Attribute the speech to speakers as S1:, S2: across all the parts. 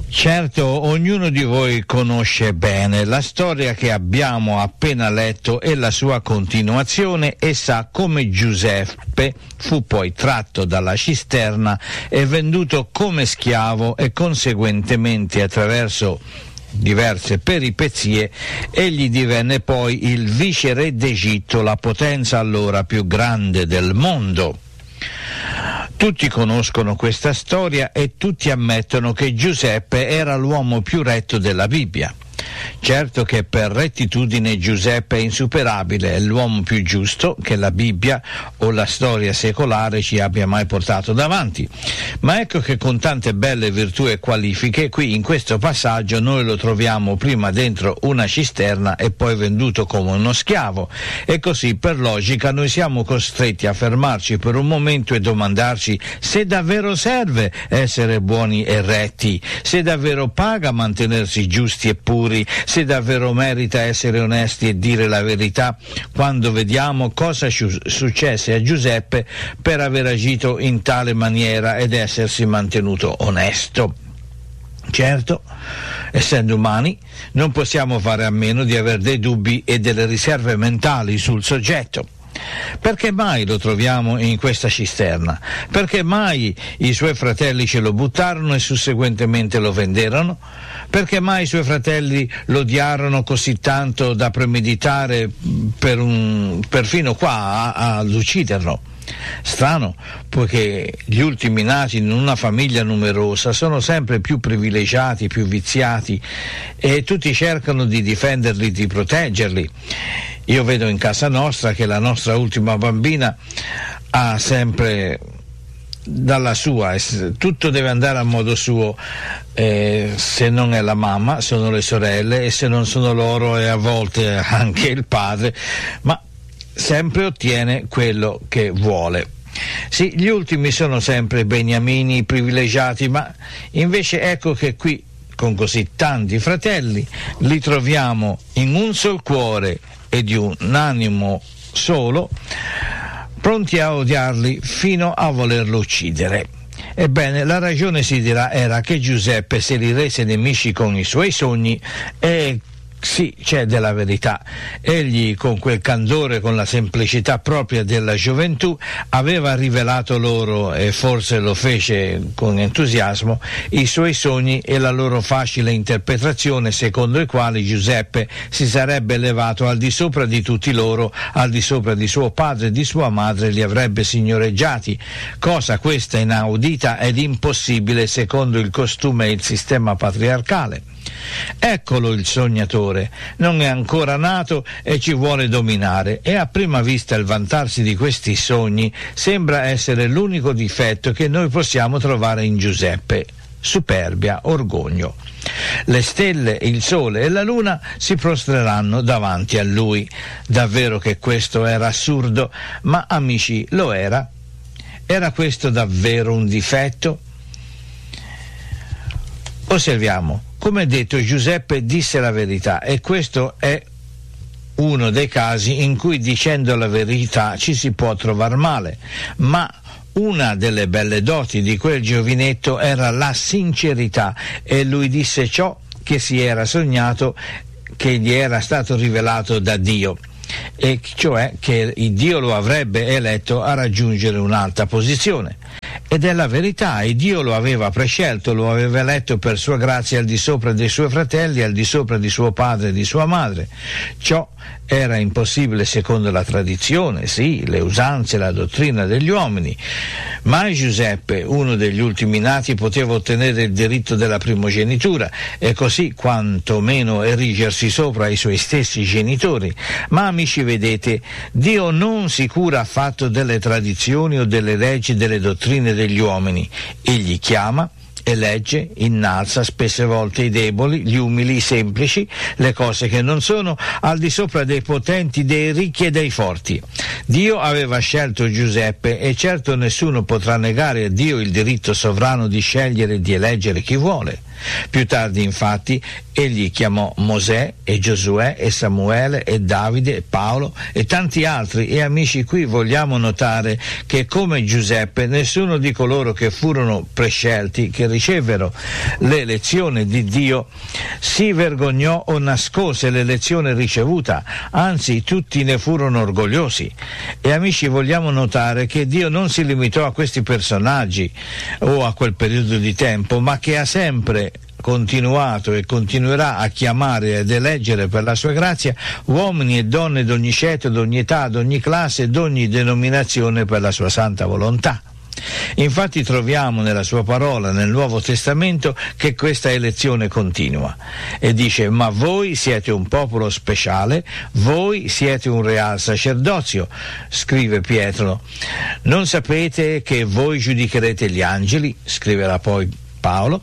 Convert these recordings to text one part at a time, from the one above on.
S1: Certo, ognuno di voi conosce bene la storia che abbiamo appena letto e la sua continuazione e sa come Giuseppe fu poi tratto dalla cisterna e venduto come schiavo e conseguentemente attraverso diverse peripezie egli divenne poi il viceré d'Egitto, la potenza allora più grande del mondo. Tutti conoscono questa storia e tutti ammettono che Giuseppe era l'uomo più retto della Bibbia. Certo che per rettitudine Giuseppe è insuperabile, è l'uomo più giusto che la Bibbia o la storia secolare ci abbia mai portato davanti. Ma ecco che con tante belle virtù e qualifiche, qui in questo passaggio noi lo troviamo prima dentro una cisterna e poi venduto come uno schiavo. E così per logica noi siamo costretti a fermarci per un momento e domandarci se davvero serve essere buoni e retti, se davvero paga mantenersi giusti e puri, se davvero merita essere onesti e dire la verità quando vediamo cosa successe a Giuseppe per aver agito in tale maniera ed essersi mantenuto onesto. Certo, essendo umani, non possiamo fare a meno di avere dei dubbi e delle riserve mentali sul soggetto. Perché mai lo troviamo in questa cisterna? Perché mai i suoi fratelli ce lo buttarono e susseguentemente lo venderono? Perché mai i suoi fratelli lo odiarono così tanto da premeditare perfino qua ad ucciderlo? Strano, poiché gli ultimi nati in una famiglia numerosa sono sempre più privilegiati, più viziati e tutti cercano di difenderli, di proteggerli. Io vedo in casa nostra che la nostra ultima bambina ha sempre dalla sua, tutto deve andare a modo suo, se non è la mamma sono le sorelle e se non sono loro è a volte anche il padre, ma sempre ottiene quello che vuole. Sì, gli ultimi sono sempre beniamini, privilegiati, ma invece ecco che qui con così tanti fratelli li troviamo in un sol cuore e di un animo solo, pronti a odiarli fino a volerlo uccidere. Ebbene, la ragione si dirà era che Giuseppe se li rese nemici con i suoi sogni e sì, c'è della verità. Egli, con quel candore, con la semplicità propria della gioventù, aveva rivelato loro, e forse lo fece con entusiasmo, i suoi sogni e la loro facile interpretazione, secondo i quali Giuseppe si sarebbe elevato al di sopra di tutti loro, al di sopra di suo padre e di sua madre, li avrebbe signoreggiati, cosa questa inaudita ed impossibile secondo il costume e il sistema patriarcale. Eccolo il sognatore, non è ancora nato e ci vuole dominare, e a prima vista il vantarsi di questi sogni sembra essere l'unico difetto che noi possiamo trovare in Giuseppe: superbia, orgoglio. Le stelle, il sole e la luna si prostreranno davanti a lui. Davvero che questo era assurdo, ma amici, lo era? Era questo davvero un difetto? Osserviamo. Come detto, Giuseppe disse la verità e questo è uno dei casi in cui dicendo la verità ci si può trovare male, ma una delle belle doti di quel giovinetto era la sincerità e lui disse ciò che si era sognato, che gli era stato rivelato da Dio, e cioè che Dio lo avrebbe eletto a raggiungere un'alta posizione. Ed è la verità, e Dio lo aveva prescelto, lo aveva eletto per sua grazia al di sopra dei suoi fratelli, al di sopra di suo padre e di sua madre. Ciò era impossibile secondo la tradizione, sì, le usanze, la dottrina degli uomini. Mai Giuseppe, uno degli ultimi nati, poteva ottenere il diritto della primogenitura e così quantomeno erigersi sopra i suoi stessi genitori. Ma amici, vedete, Dio non si cura affatto delle tradizioni o delle leggi, delle dottrine degli uomini. Egli chiama, elegge, innalza spesse volte i deboli, gli umili, i semplici, le cose che non sono, al di sopra dei potenti, dei ricchi e dei forti. Dio aveva scelto Giuseppe e certo nessuno potrà negare a Dio il diritto sovrano di scegliere e di eleggere chi vuole. Più tardi, infatti, egli chiamò Mosè e Giosuè e Samuele e Davide e Paolo e tanti altri, e amici, qui vogliamo notare che come Giuseppe nessuno di coloro che furono prescelti, che ricevero l'elezione di Dio, si vergognò o nascose l'elezione ricevuta, anzi tutti ne furono orgogliosi. E amici, vogliamo notare che Dio non si limitò a questi personaggi o a quel periodo di tempo, ma che ha sempre continuato e continuerà a chiamare ed eleggere per la sua grazia uomini e donne d'ogni ceto, d'ogni età, d'ogni classe, d'ogni denominazione per la sua santa volontà. Infatti troviamo nella sua parola, nel Nuovo Testamento, che questa elezione continua e dice: ma voi siete un popolo speciale, voi siete un real sacerdozio, scrive Pietro. Non sapete che voi giudicherete gli angeli, scriverà poi Paolo.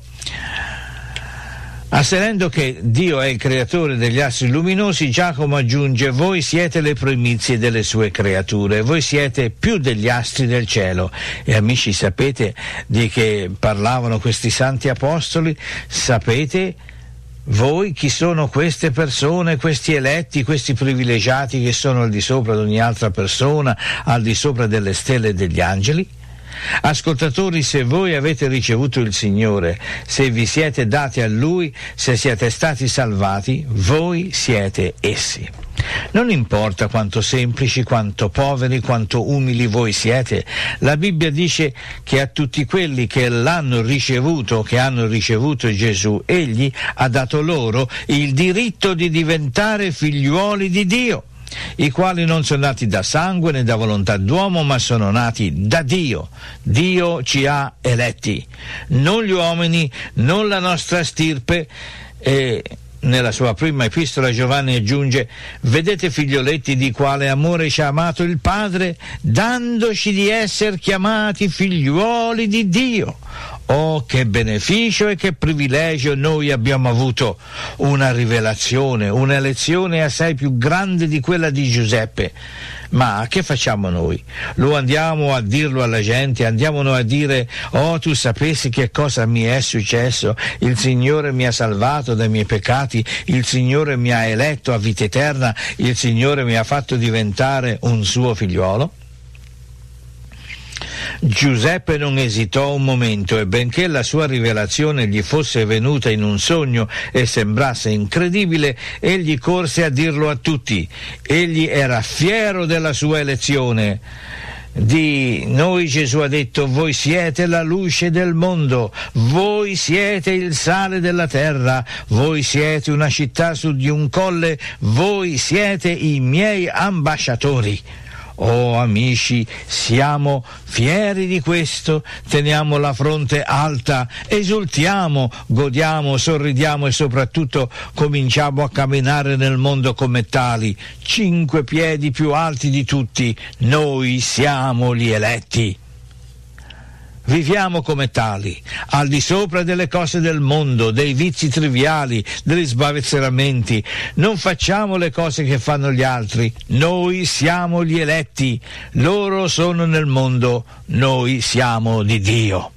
S1: Asserendo che Dio è il creatore degli astri luminosi, Giacomo aggiunge: voi siete le primizie delle sue creature, voi siete più degli astri del cielo. E amici, sapete di che parlavano questi santi apostoli? Sapete voi chi sono queste persone, questi eletti, questi privilegiati che sono al di sopra di ogni altra persona, al di sopra delle stelle e degli angeli? Ascoltatori, se voi avete ricevuto il Signore, se vi siete dati a Lui, se siete stati salvati, voi siete essi. Non importa quanto semplici, quanto poveri, quanto umili voi siete, la Bibbia dice che a tutti quelli che l'hanno ricevuto, che hanno ricevuto Gesù, Egli ha dato loro il diritto di diventare figliuoli di Dio, i quali non sono nati da sangue né da volontà d'uomo, ma sono nati da Dio. Dio ci ha eletti, non gli uomini, non la nostra stirpe. E nella sua prima epistola Giovanni aggiunge: vedete, figlioletti, di quale amore ci ha amato il Padre, dandoci di essere chiamati figliuoli di Dio. Oh, che beneficio e che privilegio noi abbiamo avuto! Una rivelazione, un'elezione assai più grande di quella di Giuseppe. Ma che facciamo noi? Lo andiamo a dirlo alla gente? Andiamo noi a dire: oh, tu sapessi che cosa mi è successo? Il Signore mi ha salvato dai miei peccati, il Signore mi ha eletto a vita eterna, il Signore mi ha fatto diventare un suo figliuolo? Giuseppe non esitò un momento e benché la sua rivelazione gli fosse venuta in un sogno e sembrasse incredibile, egli corse a dirlo a tutti. Egli era fiero della sua elezione. Di noi Gesù ha detto: voi siete la luce del mondo, voi siete il sale della terra, voi siete una città su di un colle, voi siete i miei ambasciatori. Oh amici, siamo fieri di questo, teniamo la fronte alta, esultiamo, godiamo, sorridiamo e soprattutto cominciamo a camminare nel mondo come tali, 5 piedi più alti di tutti. Noi siamo gli eletti. Viviamo come tali, al di sopra delle cose del mondo, dei vizi triviali, degli sbavazzeramenti. Non facciamo le cose che fanno gli altri. Noi siamo gli eletti. Loro sono nel mondo, noi siamo di Dio.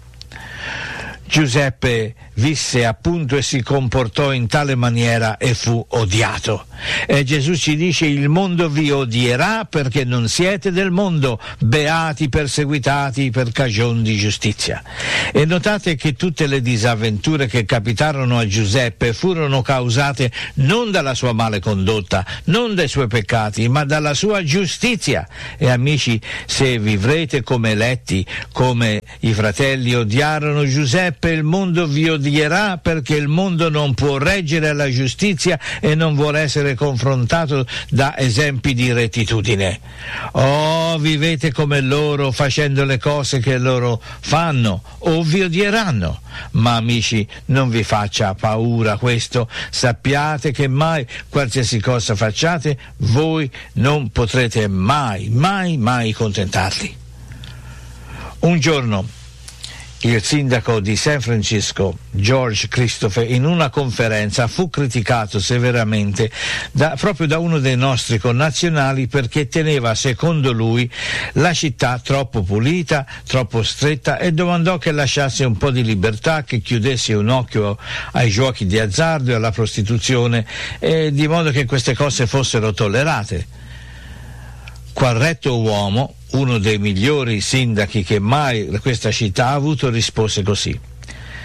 S1: Giuseppe visse appunto e si comportò in tale maniera e fu odiato. E Gesù ci dice: il mondo vi odierà perché non siete del mondo, beati perseguitati per cagion di giustizia. E notate che tutte le disavventure che capitarono a Giuseppe furono causate non dalla sua male condotta, non dai suoi peccati, ma dalla sua giustizia. E amici, se vivrete come eletti, come i fratelli odiarono Giuseppe, il mondo vi odierà perché il mondo non può reggere alla giustizia e non vuole essere confrontato da esempi di rettitudine. Oh, vivete come loro, facendo le cose che loro fanno, o vi odieranno. Ma amici, non vi faccia paura questo, sappiate che mai, qualsiasi cosa facciate, voi non potrete mai contentarli. Un giorno il sindaco di San Francisco, George Christopher, in una conferenza fu criticato severamente proprio da uno dei nostri connazionali perché teneva, secondo lui, la città troppo pulita, troppo stretta, e domandò che lasciasse un po' di libertà, che chiudesse un occhio ai giochi di azzardo e alla prostituzione, di modo che queste cose fossero tollerate. Qual retto uomo, uno dei migliori sindaci che mai questa città ha avuto, rispose così: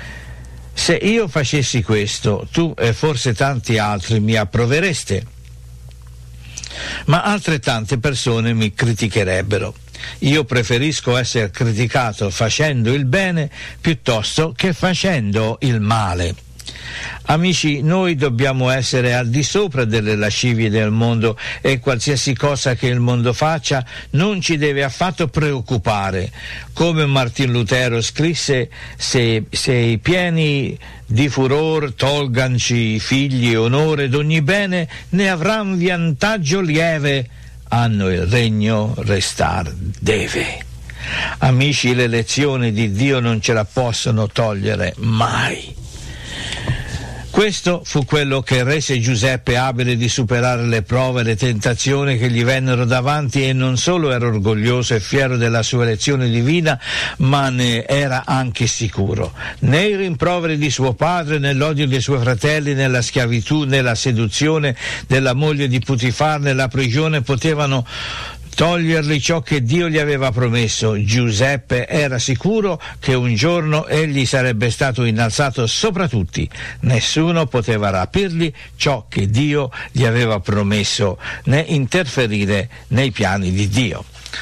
S1: Se io facessi questo, tu e forse tanti altri mi approvereste, ma altrettante persone mi criticherebbero. Io preferisco essere criticato facendo il bene piuttosto che facendo il male. Amici, noi dobbiamo essere al di sopra delle lascivie del mondo e qualsiasi cosa che il mondo faccia non ci deve affatto preoccupare. Come Martin Lutero scrisse, se i pieni di furor tolganci figli onore d'ogni bene, ne avran vantaggio lieve, hanno il regno restar deve. Amici, le lezioni di Dio non ce la possono togliere mai. Questo fu quello che rese Giuseppe abile di superare le prove e le tentazioni che gli vennero davanti, e non solo era orgoglioso e fiero della sua elezione divina, ma ne era anche sicuro. Né i rimproveri di suo padre, né l'odio dei suoi fratelli, né la schiavitù, né la seduzione della moglie di Putifar, né la prigione potevano togliergli ciò che Dio gli aveva promesso. Giuseppe era sicuro che un giorno egli sarebbe stato innalzato sopra tutti. Nessuno poteva rapirgli ciò che Dio gli aveva promesso, né interferire nei piani di Dio.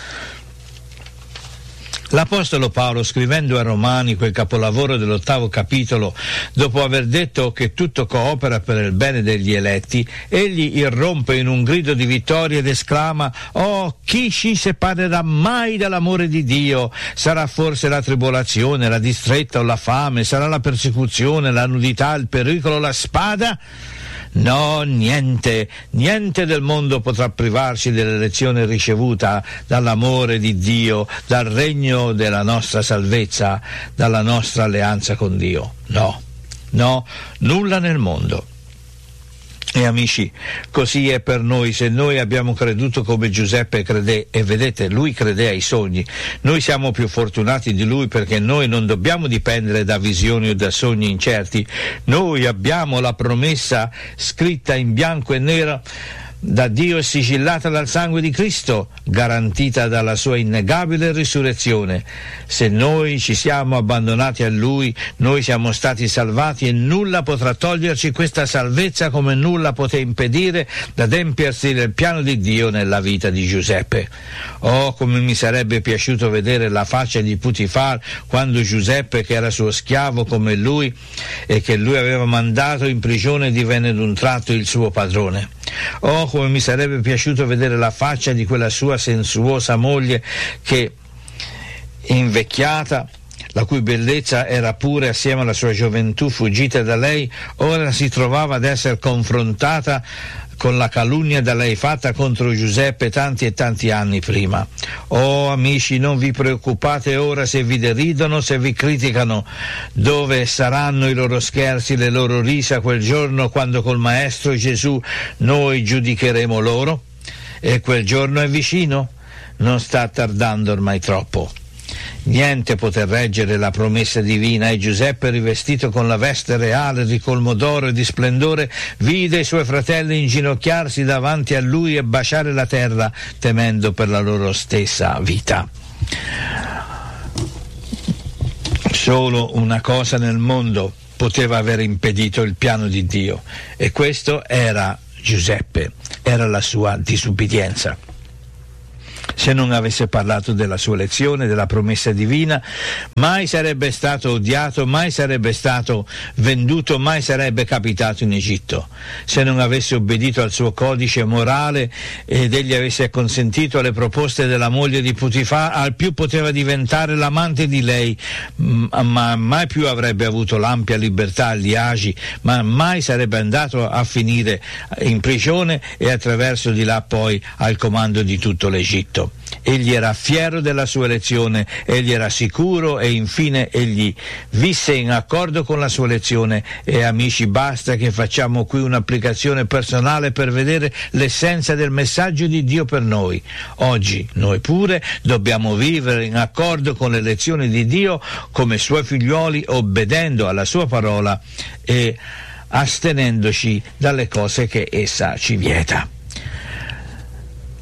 S1: L'Apostolo Paolo, scrivendo a Romani quel capolavoro dell'8° capitolo, dopo aver detto che tutto coopera per il bene degli eletti, egli irrompe in un grido di vittoria ed esclama: «Oh, chi ci separerà mai dall'amore di Dio? Sarà forse la tribolazione, la distretta o la fame? Sarà la persecuzione, la nudità, il pericolo, la spada?» No, niente del mondo potrà privarci dell'elezione ricevuta dall'amore di Dio, dal regno della nostra salvezza, dalla nostra alleanza con Dio. No, nulla nel mondo. E amici, così è per noi. Se noi abbiamo creduto come Giuseppe credé, e vedete, lui credé ai sogni, noi siamo più fortunati di lui, perché noi non dobbiamo dipendere da visioni o da sogni incerti. Noi abbiamo la promessa scritta in bianco e nero da Dio e sigillata dal sangue di Cristo, garantita dalla sua innegabile risurrezione. Se noi ci siamo abbandonati a Lui, noi siamo stati salvati, e nulla potrà toglierci questa salvezza, come nulla poté impedire d'adempiersi del piano di Dio nella vita di Giuseppe. Oh, come mi sarebbe piaciuto vedere la faccia di Putifar quando Giuseppe, che era suo schiavo come lui e che lui aveva mandato in prigione, divenne d'un tratto il suo padrone. Oh, come mi sarebbe piaciuto vedere la faccia di quella sua sensuosa moglie che, invecchiata, la cui bellezza era pure assieme alla sua gioventù fuggita da lei, ora si trovava ad essere confrontata con la calunnia da lei fatta contro Giuseppe tanti e tanti anni prima. Oh amici, non vi preoccupate ora se vi deridono, se vi criticano. Dove saranno i loro scherzi, le loro risa quel giorno, quando col Maestro Gesù noi giudicheremo loro? E quel giorno è vicino? Non sta tardando ormai troppo. Niente poté reggere la promessa divina, e Giuseppe, rivestito con la veste reale, ricolmo d'oro e di splendore, vide i suoi fratelli inginocchiarsi davanti a lui e baciare la terra, temendo per la loro stessa vita. Solo una cosa nel mondo poteva aver impedito il piano di Dio, e questo era Giuseppe, era la sua disubbidienza. Se non avesse parlato della sua elezione, della promessa divina, mai sarebbe stato odiato, mai sarebbe stato venduto, mai sarebbe capitato in Egitto. Se non avesse obbedito al suo codice morale ed egli avesse acconsentito alle proposte della moglie di Putifar, al più poteva diventare l'amante di lei, ma mai più avrebbe avuto l'ampia libertà agli agi, ma mai sarebbe andato a finire in prigione e attraverso di là poi al comando di tutto l'Egitto. Egli era fiero della sua elezione, egli era sicuro, e infine egli visse in accordo con la sua elezione. E amici, basta che facciamo qui un'applicazione personale per vedere l'essenza del messaggio di Dio per noi. Oggi noi pure dobbiamo vivere in accordo con l'elezione di Dio come suoi figlioli, obbedendo alla sua parola e astenendoci dalle cose che essa ci vieta.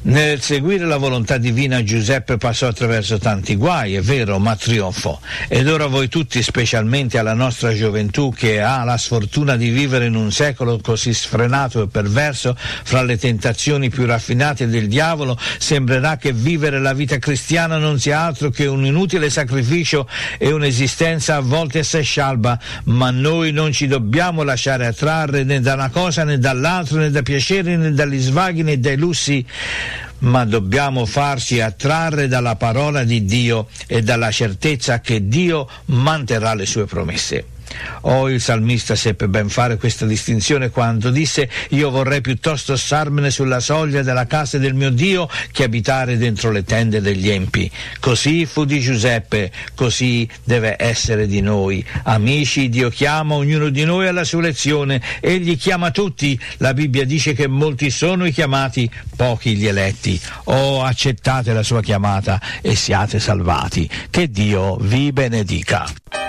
S1: Nel seguire la volontà divina Giuseppe passò attraverso tanti guai, è vero, ma trionfò. Ed ora voi tutti, specialmente alla nostra gioventù che ha la sfortuna di vivere in un secolo così sfrenato e perverso, fra le tentazioni più raffinate del diavolo, sembrerà che vivere la vita cristiana non sia altro che un inutile sacrificio e un'esistenza a volte assai scialba, ma noi non ci dobbiamo lasciare attrarre né da una cosa né dall'altra, né da piaceri né dagli svaghi né dai lussi, ma dobbiamo farci attrarre dalla parola di Dio e dalla certezza che Dio manterrà le sue promesse. Il salmista seppe ben fare questa distinzione quando disse: io vorrei piuttosto starmene sulla soglia della casa del mio Dio che abitare dentro le tende degli empi. Così fu di Giuseppe, così deve essere di noi. Amici, Dio chiama ognuno di noi alla sua elezione, egli chiama tutti. La Bibbia dice che molti sono i chiamati, pochi gli eletti. Accettate la sua chiamata e siate salvati. Che Dio vi benedica.